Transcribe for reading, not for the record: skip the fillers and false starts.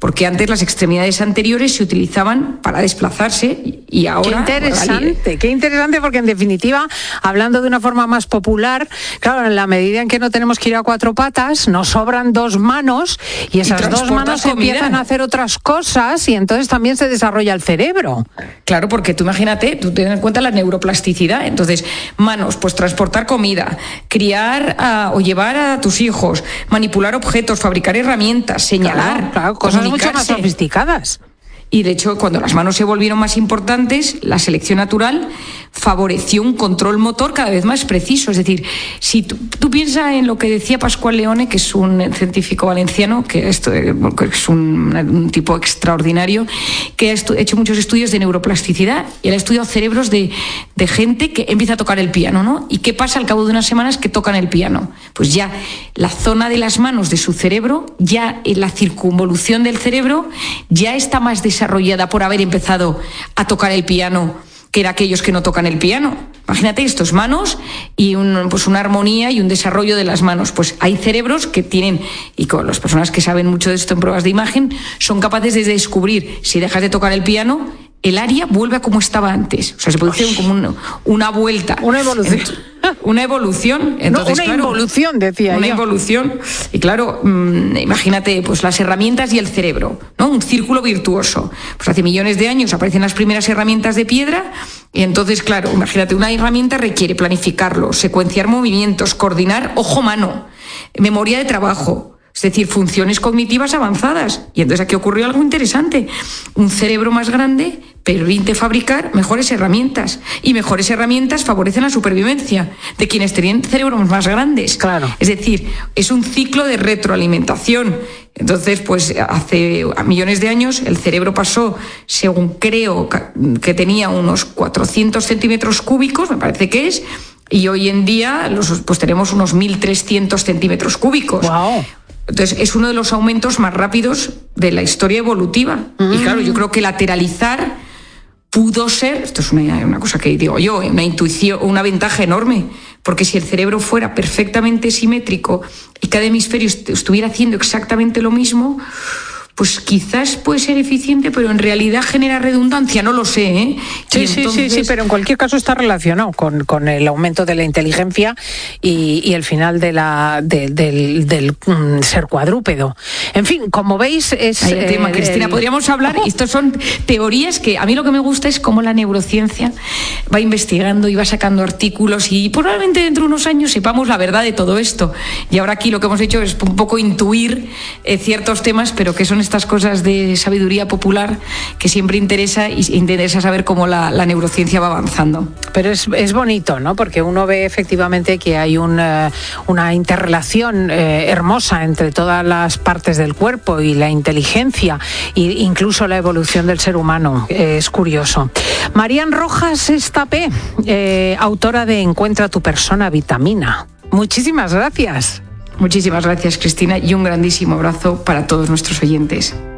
porque antes las extremidades anteriores se utilizaban para desplazarse y ahora... Qué interesante, porque en definitiva, hablando de una forma más popular, claro, en la medida en que no tenemos que ir a cuatro patas, nos sobran dos manos y esas dos manos empiezan a hacer otras cosas y entonces también se desarrolla el cerebro. Claro, porque tú imagínate, tú ten en cuenta la neuroplasticidad, entonces manos, pues transportar comida, criar o llevar a tus hijos, manipular objetos, fabricar herramientas, señalar, claro, cosas mucho más sofisticadas. Y de hecho, cuando las manos se volvieron más importantes, la selección natural favoreció un control motor cada vez más preciso. Es decir, si tú piensas en lo que decía Pascual Leone, que es un científico valenciano, que es un tipo extraordinario, que ha hecho muchos estudios de neuroplasticidad y él ha estudiado cerebros de gente que empieza a tocar el piano, ¿no? ¿Y qué pasa al cabo de unas semanas que tocan el piano? Pues ya la zona de las manos de su cerebro, ya en la circunvolución del cerebro, ya está más desarrollada por haber empezado a tocar el piano que era aquellos que no tocan el piano. Imagínate estos manos y una armonía y un desarrollo de las manos. Pues hay cerebros que tienen, y con las personas que saben mucho de esto en pruebas de imagen, son capaces de descubrir, si dejas de tocar el piano, el área vuelve a como estaba antes. O sea, se produce como una vuelta. Una evolución. Una evolución. Entonces, involución, decía yo. Una involución. Y claro, imagínate, pues las herramientas y el cerebro, ¿no? Un círculo virtuoso. Pues hace millones de años aparecen las primeras herramientas de piedra y entonces, claro, imagínate, una herramienta requiere planificarlo, secuenciar movimientos, coordinar ojo-mano, memoria de trabajo. Es decir, funciones cognitivas avanzadas. Y entonces aquí ocurrió algo interesante. Un cerebro más grande permite fabricar mejores herramientas. Y mejores herramientas favorecen la supervivencia de quienes tenían cerebros más grandes. Claro. Es decir, es un ciclo de retroalimentación. Entonces, pues hace millones de años el cerebro pasó, según creo que tenía unos 400 centímetros cúbicos, me parece que es, y hoy en día pues tenemos unos 1.300 centímetros cúbicos. ¡Wow! Entonces, es uno de los aumentos más rápidos de la historia evolutiva. Y claro, yo creo que lateralizar pudo ser, esto es una cosa que digo yo, una intuición, una ventaja enorme, porque si el cerebro fuera perfectamente simétrico y cada hemisferio estuviera haciendo exactamente lo mismo, pues quizás puede ser eficiente, pero en realidad genera redundancia, no lo sé, ¿eh? Sí, pero en cualquier caso está relacionado con el aumento de la inteligencia y el final del ser cuadrúpedo. En fin, como veis, es... el tema, Cristina, podríamos hablar, y estos son teorías que a mí lo que me gusta es cómo la neurociencia va investigando y va sacando artículos y probablemente dentro de unos años sepamos la verdad de todo esto. Y ahora aquí lo que hemos hecho es un poco intuir ciertos temas, pero que son estas cosas de sabiduría popular que siempre interesa y interesa saber cómo la neurociencia va avanzando. Pero es bonito, ¿no? Porque uno ve efectivamente que hay una interrelación hermosa entre todas las partes del cuerpo y la inteligencia e incluso la evolución del ser humano. Es curioso. Marían Rojas Estapé, autora de Encuentra tu persona vitamina. Muchísimas gracias. Muchísimas gracias, Cristina, y un grandísimo abrazo para todos nuestros oyentes.